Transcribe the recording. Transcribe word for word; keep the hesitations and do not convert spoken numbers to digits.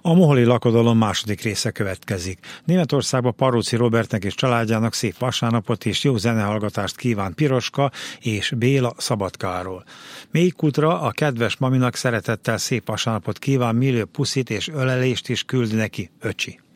A moholi lakodalom második része következik. Németországban Paróci Robertnek és családjának szép vasárnapot és jó zenehallgatást kíván Piroska és Béla Szabadkáról. Mélykultra a kedves maminak szeretettel szép vasárnapot kíván, millió puszit és ölelést is küld neki öcsi.